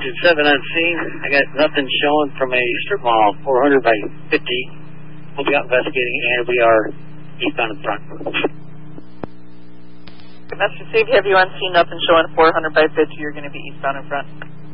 Station 7 on scene. I got nothing showing from a strip mall, 400 by 50. We'll be out investigating, and we are eastbound in front. Master Steve, have you on scene? Nothing showing 400 by 50. You're going to be eastbound in front.